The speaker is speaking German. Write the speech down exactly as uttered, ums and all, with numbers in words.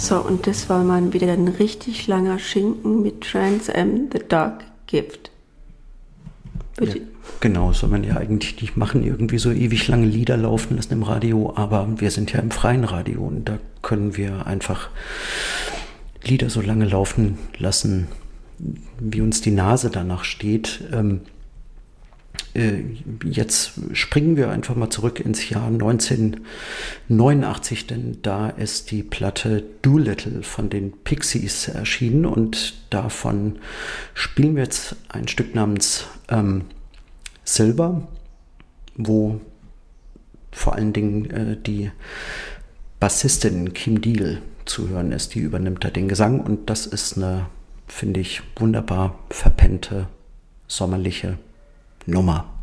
So, und das war mal wieder ein richtig langer Schinken mit Trans Am the Dark Gift. Ja, genau, soll man ja eigentlich nicht machen, irgendwie so ewig lange Lieder laufen lassen im Radio, aber wir sind ja im freien Radio und da können wir einfach Lieder so lange laufen lassen, wie uns die Nase danach steht. Ähm, äh, jetzt springen wir einfach mal zurück ins Jahr neunzehnhundertneunundachtzig, denn da ist die Platte Doolittle von den Pixies erschienen und davon spielen wir jetzt ein Stück namens ähm, Silver, wo vor allen Dingen äh, die Bassistin Kim Deal zu hören ist, die übernimmt da den Gesang und das ist eine, finde ich, wunderbar verpennte, sommerliche Nummer.